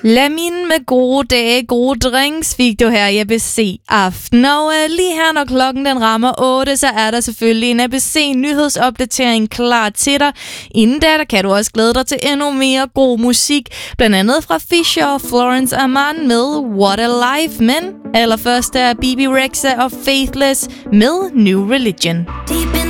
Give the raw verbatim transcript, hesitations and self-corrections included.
Lamin med gode dage, gode drinks fik du her i A B C Aften. Og uh, lige her, når klokken den rammer otte, så er der selvfølgelig en A B C nyhedsopdatering klar til dig. Inden da, der kan du også glæde dig til endnu mere god musik. Blandt andet fra Fisher og Florence Amman med What a Life. Men allerførst er B B Rexha og Faithless med New Religion. Deep in